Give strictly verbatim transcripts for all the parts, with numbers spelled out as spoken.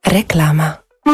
Reklama.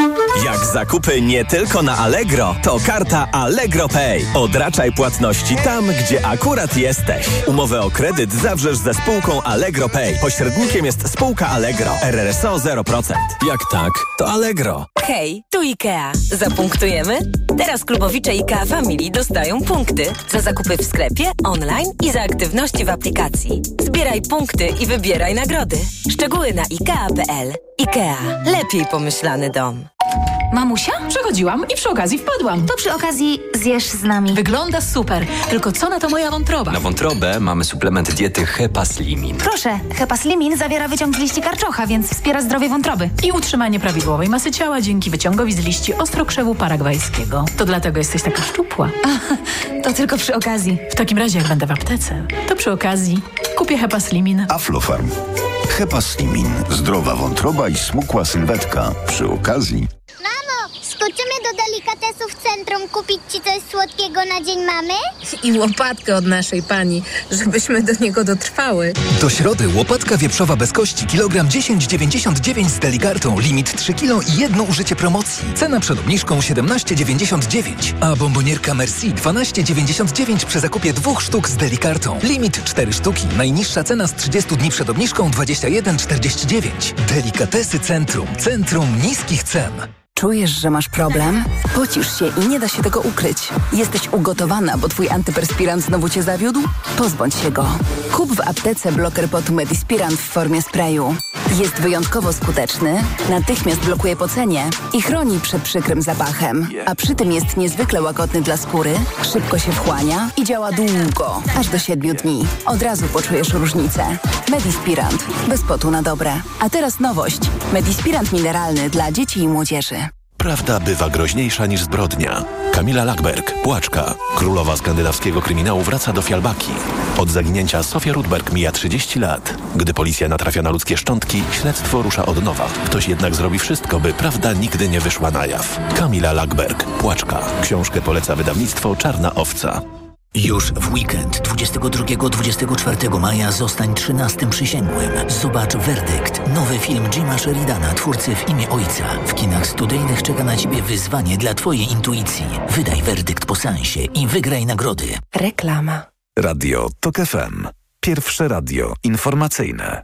Jak zakupy nie tylko na Allegro, to karta Allegro Pay. Odraczaj płatności tam, gdzie akurat jesteś. Umowę o kredyt zawrzesz ze spółką Allegro Pay. Pośrednikiem jest spółka Allegro. R R S O zero procent. Jak tak, to Allegro. Hej, tu IKEA. Zapunktujemy? Teraz klubowicze IKEA Family dostają punkty za zakupy w sklepie, online i za aktywności w aplikacji. Zbieraj punkty i wybieraj nagrody. Szczegóły na ikea kropka p l. IKEA. Lepiej pomyślany dom. Mamusia? Przechodziłam i przy okazji wpadłam. To przy okazji zjesz z nami. Wygląda super, tylko co na to moja wątroba? Na wątrobę mamy suplement diety Hepaslimin. Proszę, Hepaslimin zawiera wyciąg z liści karczocha, więc wspiera zdrowie wątroby. I utrzymanie prawidłowej masy ciała dzięki wyciągowi z liści ostrokrzewu paragwajskiego. To dlatego jesteś taka szczupła. A, to tylko przy okazji. W takim razie jak będę w aptece, to przy okazji kupię Hepaslimin. Aflofarm. Hepaslimin. Zdrowa wątroba i smukła sylwetka. Przy okazji... Mamo, skoczymy do delikatesu w centrum kupić ci coś słodkiego na Dzień Mamy? I łopatkę od naszej pani, żebyśmy do niego dotrwały. Do środy łopatka wieprzowa bez kości, kilogram dziesięć dziewięćdziesiąt dziewięć z delikartą, limit trzy kilo i jedno użycie promocji. Cena przed obniżką siedemnaście dziewięćdziesiąt dziewięć, a bombonierka Merci dwanaście dziewięćdziesiąt dziewięć przy zakupie dwóch sztuk z delikartą. Limit cztery sztuki, najniższa cena z trzydziestu dni przed obniżką dwadzieścia jeden czterdzieści dziewięć. Delikatesy Centrum, centrum niskich cen. Czujesz, że masz problem? Pocisz się i nie da się tego ukryć. Jesteś ugotowana, bo twój antyperspirant znowu cię zawiódł? Pozbądź się go. Kup w aptece bloker potu Medispirant w formie sprayu. Jest wyjątkowo skuteczny, natychmiast blokuje pocenie i chroni przed przykrym zapachem. A przy tym jest niezwykle łagodny dla skóry, szybko się wchłania i działa długo, aż do siedmiu dni. Od razu poczujesz różnicę. Medispirant. Bez potu na dobre. A teraz nowość. Medispirant mineralny dla dzieci i młodzieży. Prawda bywa groźniejsza niż zbrodnia. Kamila Lackberg, Płaczka, królowa skandynawskiego kryminału, wraca do Fialbaki. Od zaginięcia Sofia Rudberg mija trzydzieści lat. Gdy policja natrafia na ludzkie szczątki, śledztwo rusza od nowa. Ktoś jednak zrobi wszystko, by prawda nigdy nie wyszła na jaw. Kamila Lackberg, Płaczka. Książkę poleca wydawnictwo Czarna Owca. Już w weekend dwudziestego drugiego do dwudziestego czwartego maja zostań trzynastym przysięgłym. Zobacz Werdykt, nowy film Jima Sheridana, twórcy W imię Ojca. W kinach studyjnych czeka na Ciebie wyzwanie dla Twojej intuicji. Wydaj werdykt po seansie i wygraj nagrody. Reklama. Radio Tok F M. Pierwsze radio informacyjne.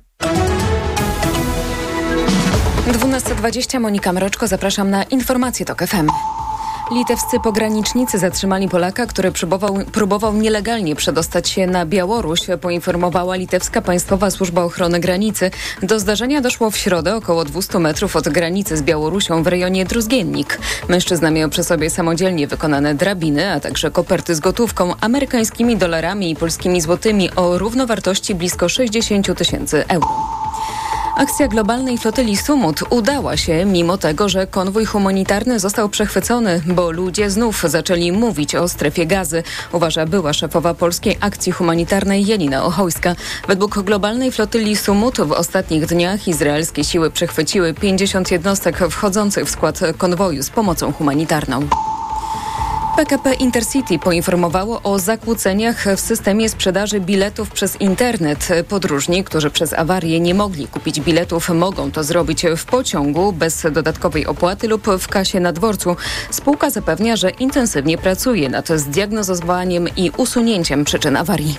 dwunasta dwadzieścia, Monika Mroczko, zapraszam na informacje Tok F M. Litewscy pogranicznicy zatrzymali Polaka, który próbował, próbował nielegalnie przedostać się na Białoruś, poinformowała Litewska Państwowa Służba Ochrony Granicy. Do zdarzenia doszło w środę około dwieście metrów od granicy z Białorusią w rejonie Druzgiennik. Mężczyzna miał przy sobie samodzielnie wykonane drabiny, a także koperty z gotówką, amerykańskimi dolarami i polskimi złotymi o równowartości blisko sześćdziesiąt tysięcy euro. Akcja globalnej flotyli Sumut udała się, mimo tego, że konwój humanitarny został przechwycony, bo ludzie znów zaczęli mówić o strefie gazy, uważa była szefowa polskiej akcji humanitarnej Janina Ochojska. Według globalnej flotyli Sumut w ostatnich dniach izraelskie siły przechwyciły pięćdziesiąt jednostek wchodzących w skład konwoju z pomocą humanitarną. P K P Intercity poinformowało o zakłóceniach w systemie sprzedaży biletów przez internet. Podróżni, którzy przez awarię nie mogli kupić biletów, mogą to zrobić w pociągu bez dodatkowej opłaty lub w kasie na dworcu. Spółka zapewnia, że intensywnie pracuje nad zdiagnozowaniem i usunięciem przyczyn awarii.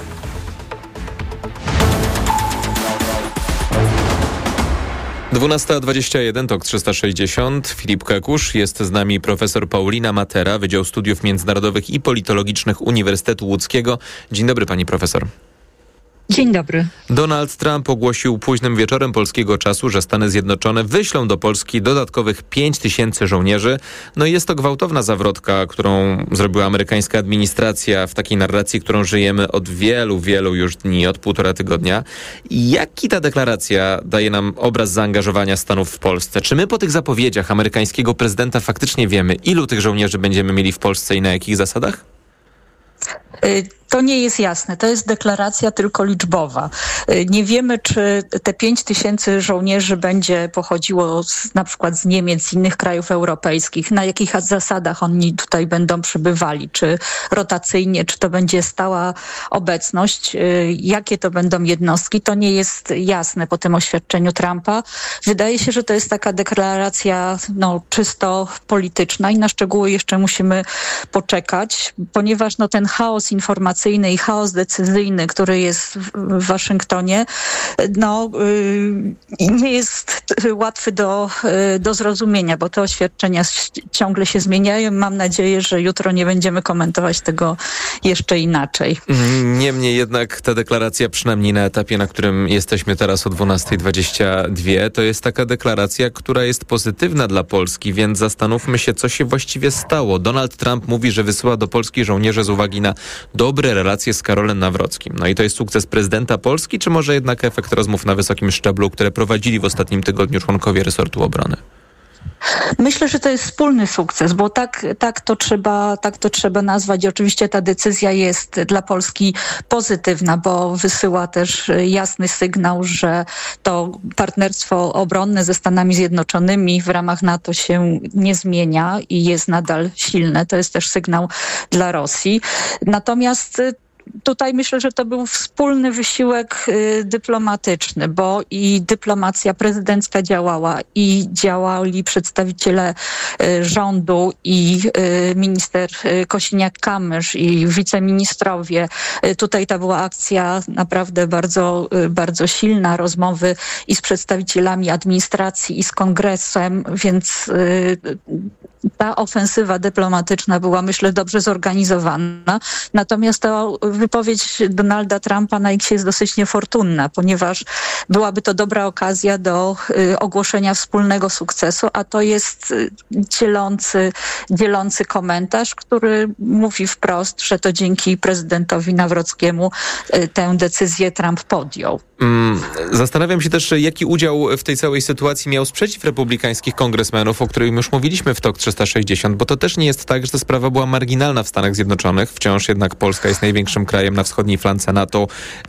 dwunasta dwadzieścia jeden, Tok trzysta sześćdziesiąt. Filip Kekusz, jest z nami profesor Paulina Matera, Wydział Studiów Międzynarodowych i Politologicznych Uniwersytetu Łódzkiego. Dzień dobry, pani profesor. Dzień dobry. Donald Trump ogłosił późnym wieczorem polskiego czasu, że Stany Zjednoczone wyślą do Polski dodatkowych pięć tysięcy żołnierzy. No i jest to gwałtowna zawrotka, którą zrobiła amerykańska administracja w takiej narracji, którą żyjemy od wielu, wielu już dni, od półtora tygodnia. Jaki ta deklaracja daje nam obraz zaangażowania Stanów w Polsce? Czy my po tych zapowiedziach amerykańskiego prezydenta faktycznie wiemy, ilu tych żołnierzy będziemy mieli w Polsce i na jakich zasadach? To nie jest jasne. To jest deklaracja tylko liczbowa. Nie wiemy, czy te pięć tysięcy żołnierzy będzie pochodziło z, na przykład z Niemiec, z innych krajów europejskich. Na jakich zasadach oni tutaj będą przybywali? Czy rotacyjnie, czy to będzie stała obecność? Jakie to będą jednostki? To nie jest jasne po tym oświadczeniu Trumpa. Wydaje się, że to jest taka deklaracja no, czysto polityczna i na szczegóły jeszcze musimy poczekać, ponieważ no, ten chaos informacyjny i chaos decyzyjny, który jest w Waszyngtonie, no, nie jest łatwy do, do zrozumienia, bo te oświadczenia ciągle się zmieniają. Mam nadzieję, że jutro nie będziemy komentować tego jeszcze inaczej. Niemniej jednak ta deklaracja, przynajmniej na etapie, na którym jesteśmy teraz o dwunasta dwadzieścia dwa, to jest taka deklaracja, która jest pozytywna dla Polski, więc zastanówmy się, co się właściwie stało. Donald Trump mówi, że wysyła do Polski żołnierzy z uwagi na dobre relacje z Karolem Nawrockim. No i to jest sukces prezydenta Polski, czy może jednak efekt rozmów na wysokim szczeblu, które prowadzili w ostatnim tygodniu członkowie resortu obrony? Myślę, że to jest wspólny sukces, bo tak, tak, to trzeba, tak to trzeba nazwać. I oczywiście ta decyzja jest dla Polski pozytywna, bo wysyła też jasny sygnał, że to partnerstwo obronne ze Stanami Zjednoczonymi w ramach NATO się nie zmienia i jest nadal silne. To jest też sygnał dla Rosji. Natomiast tutaj myślę, że to był wspólny wysiłek y, dyplomatyczny, bo i dyplomacja prezydencka działała i działali przedstawiciele y, rządu i y, minister y, Kosiniak-Kamysz i wiceministrowie. Y, tutaj ta była akcja naprawdę bardzo, y, bardzo silna, rozmowy i z przedstawicielami administracji i z kongresem, więc y, ta ofensywa dyplomatyczna była, myślę, dobrze zorganizowana. Natomiast to wypowiedź Donalda Trumpa na X jest dosyć niefortunna, ponieważ byłaby to dobra okazja do y, ogłoszenia wspólnego sukcesu, a to jest y, dzielący, dzielący komentarz, który mówi wprost, że to dzięki prezydentowi Nawrockiemu y, tę decyzję Trump podjął. Zastanawiam się też, jaki udział w tej całej sytuacji miał sprzeciw republikańskich kongresmenów, o którym już mówiliśmy w Tok trzysta sześćdziesiąt, bo to też nie jest tak, że ta sprawa była marginalna w Stanach Zjednoczonych. Wciąż jednak Polska jest największym krajem na wschodniej flance NATO,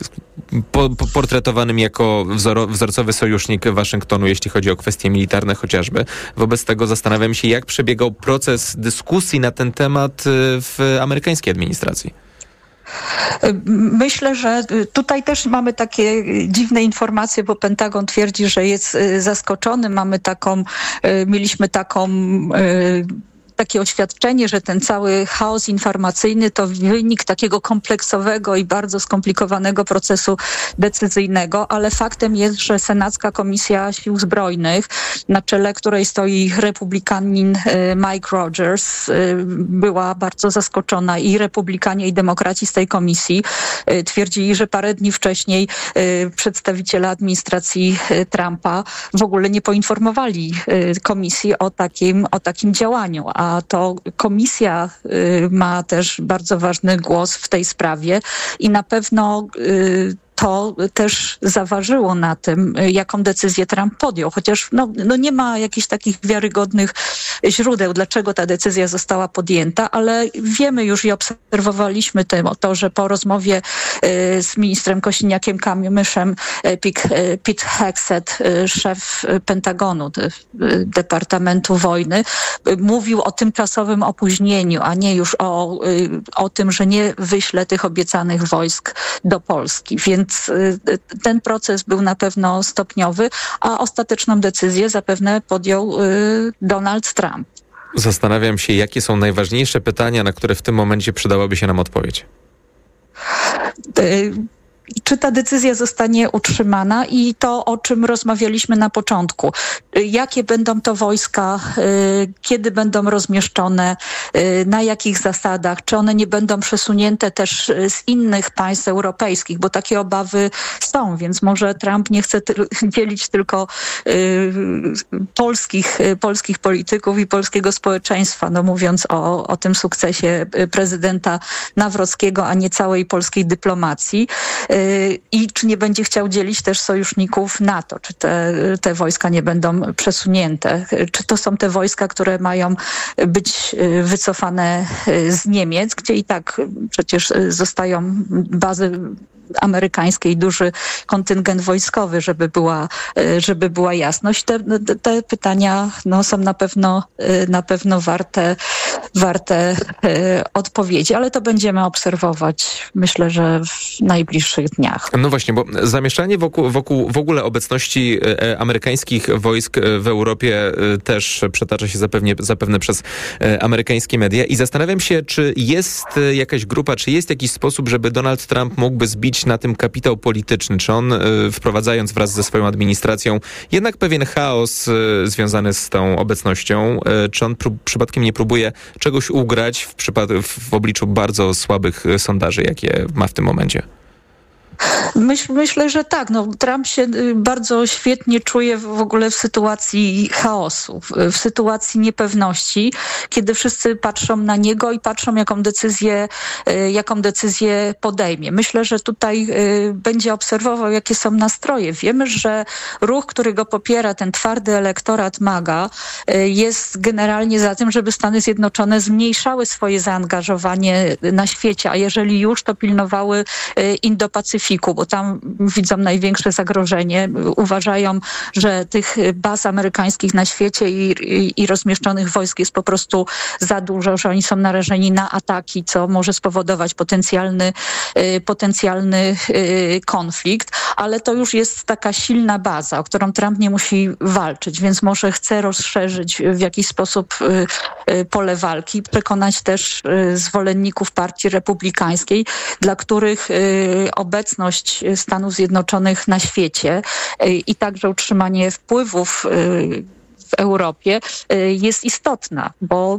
po, po, portretowanym jako wzoro, wzorcowy sojusznik Waszyngtonu, jeśli chodzi o kwestie militarne chociażby. Wobec tego zastanawiam się, jak przebiegał proces dyskusji na ten temat w amerykańskiej administracji. Myślę, że tutaj też mamy takie dziwne informacje, bo Pentagon twierdzi, że jest zaskoczony. Mamy taką, mieliśmy taką takie oświadczenie, że ten cały chaos informacyjny to wynik takiego kompleksowego i bardzo skomplikowanego procesu decyzyjnego, ale faktem jest, że Senacka Komisja Sił Zbrojnych, na czele której stoi republikanin Mike Rogers, była bardzo zaskoczona i republikanie, i demokraci z tej komisji twierdzili, że parę dni wcześniej przedstawiciele administracji Trumpa w ogóle nie poinformowali komisji o takim, o takim działaniu, a to komisja y, ma też bardzo ważny głos w tej sprawie i na pewno y, to też zaważyło na tym, jaką decyzję Trump podjął. Chociaż no, no nie ma jakichś takich wiarygodnych źródeł, dlaczego ta decyzja została podjęta, ale wiemy już i obserwowaliśmy to, to że po rozmowie y, z ministrem Kosiniakiem-Kamyszem y, Pete Hegseth, y, szef Pentagonu, y, Departamentu Wojny, y, mówił o tymczasowym opóźnieniu, a nie już o, y, o tym, że nie wyśle tych obiecanych wojsk do Polski. Więc ten proces był na pewno stopniowy, a ostateczną decyzję zapewne podjął Donald Trump. Zastanawiam się, jakie są najważniejsze pytania, na które w tym momencie przydałaby się nam odpowiedź. Czy ta decyzja zostanie utrzymana i to, o czym rozmawialiśmy na początku. Jakie będą to wojska, kiedy będą rozmieszczone, na jakich zasadach, czy one nie będą przesunięte też z innych państw europejskich, bo takie obawy są, więc może Trump nie chce ty- dzielić tylko polskich, polskich polityków i polskiego społeczeństwa, no mówiąc o, o tym sukcesie prezydenta Nawrockiego, a nie całej polskiej dyplomacji. i czy nie będzie chciał dzielić też sojuszników NATO, czy te, te wojska nie będą przesunięte, czy to są te wojska, które mają być wycofane z Niemiec, gdzie i tak przecież zostają bazy amerykańskie i duży kontyngent wojskowy, żeby była, żeby była jasność. Te, te pytania no, są na pewno, na pewno warte, warte odpowiedzi, ale to będziemy obserwować, myślę, że w najbliższych dniach. No właśnie, bo zamieszanie wokół, wokół w ogóle obecności amerykańskich wojsk w Europie też przetacza się zapewne, zapewne przez amerykańskie media i zastanawiam się, czy jest jakaś grupa, czy jest jakiś sposób, żeby Donald Trump mógłby zbić na tym kapitał polityczny? Czy on, wprowadzając wraz ze swoją administracją jednak pewien chaos związany z tą obecnością, czy on prób, przypadkiem nie próbuje czegoś ugrać w, przypad- w obliczu bardzo słabych sondaży, jakie ma w tym momencie? Myśl, myślę, że tak. No, Trump się bardzo świetnie czuje w ogóle w sytuacji chaosu, w, w sytuacji niepewności, kiedy wszyscy patrzą na niego i patrzą, jaką decyzję, jaką decyzję podejmie. Myślę, że tutaj będzie obserwował, jakie są nastroje. Wiemy, że ruch, który go popiera, ten twardy elektorat MAGA, jest generalnie za tym, żeby Stany Zjednoczone zmniejszały swoje zaangażowanie na świecie, a jeżeli już, to pilnowały Indo-Pacyfiku, bo tam widzą największe zagrożenie. Uważają, że tych baz amerykańskich na świecie i, i, i rozmieszczonych wojsk jest po prostu za dużo, że oni są narażeni na ataki, co może spowodować potencjalny, y, potencjalny y, konflikt, ale to już jest taka silna baza, o którą Trump nie musi walczyć, więc może chce rozszerzyć w jakiś sposób y, y, pole walki, przekonać też y, zwolenników partii republikańskiej, dla których y, obecność Stanów Zjednoczonych na świecie i także utrzymanie wpływów w Europie jest istotna, bo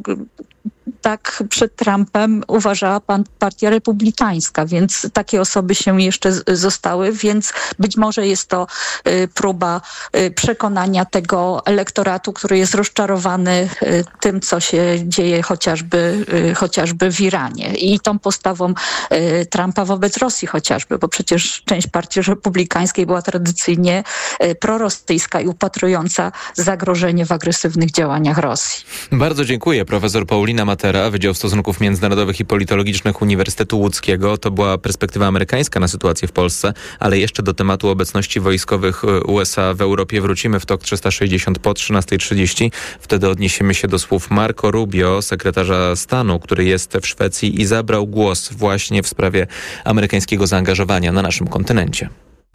tak przed Trumpem uważała pan partia republikańska, więc takie osoby się jeszcze zostały, więc być może jest to y, próba y, przekonania tego elektoratu, który jest rozczarowany y, tym, co się dzieje chociażby, y, chociażby w Iranie i tą postawą y, Trumpa wobec Rosji chociażby, bo przecież część partii republikańskiej była tradycyjnie y, prorosyjska i upatrująca zagrożenie w agresywnych działaniach Rosji. Bardzo dziękuję. Profesor Paulina Matera, Wydział Stosunków Międzynarodowych i Politologicznych Uniwersytetu Łódzkiego. To była perspektywa amerykańska na sytuację w Polsce, ale jeszcze do tematu obecności wojskowych U S A w Europie wrócimy w Tok trzysta sześćdziesiąt po trzynastej trzydzieści. Wtedy odniesiemy się do słów Marco Rubio, sekretarza stanu, który jest w Szwecji i zabrał głos właśnie w sprawie amerykańskiego zaangażowania na naszym kontynencie.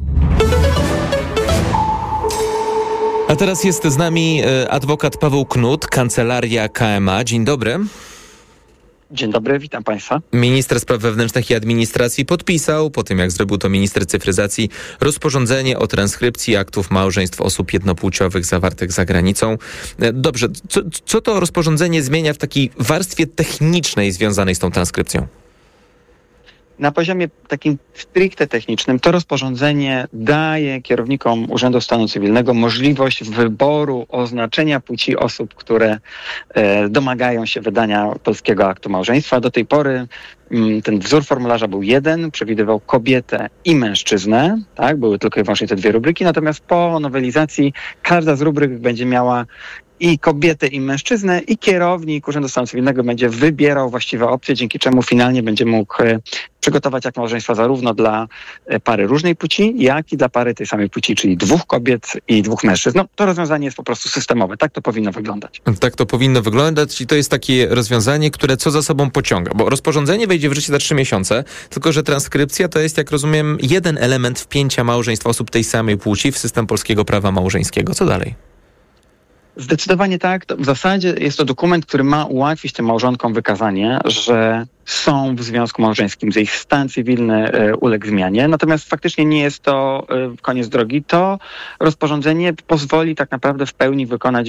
A teraz jest z nami adwokat Paweł Knut, Kancelaria K M A. Dzień dobry. Dzień dobry, witam Państwa. Minister Spraw Wewnętrznych i Administracji podpisał, po tym jak zrobił to minister cyfryzacji, rozporządzenie o transkrypcji aktów małżeństw osób jednopłciowych zawartych za granicą. Dobrze, co, co to rozporządzenie zmienia w takiej warstwie technicznej związanej z tą transkrypcją? Na poziomie takim stricte technicznym to rozporządzenie daje kierownikom Urzędu Stanu Cywilnego możliwość wyboru oznaczenia płci osób, które e, domagają się wydania polskiego aktu małżeństwa. Do tej pory m, ten wzór formularza był jeden, przewidywał kobietę i mężczyznę, tak? Były tylko i wyłącznie te dwie rubryki, natomiast po nowelizacji każda z rubryk będzie miała i kobietę, i mężczyznę, i kierownik Urzędu Stanu Cywilnego będzie wybierał właściwe opcje, dzięki czemu finalnie będzie mógł e, przygotować akt małżeństwa zarówno dla e, pary różnej płci, jak i dla pary tej samej płci, czyli dwóch kobiet i dwóch mężczyzn. No, to rozwiązanie jest po prostu systemowe. Tak to powinno wyglądać. Tak to powinno wyglądać i to jest takie rozwiązanie, które co za sobą pociąga, bo rozporządzenie wejdzie w życie za trzy miesiące, tylko że transkrypcja to jest, jak rozumiem, jeden element wpięcia małżeństw osób tej samej płci w system polskiego prawa małżeńskiego. Co dalej? Zdecydowanie tak. To w zasadzie jest to dokument, który ma ułatwić tym małżonkom wykazanie, że są w związku małżeńskim, że ich stan cywilny y, uległ zmianie. Natomiast faktycznie nie jest to y, koniec drogi. To rozporządzenie pozwoli tak naprawdę w pełni wykonać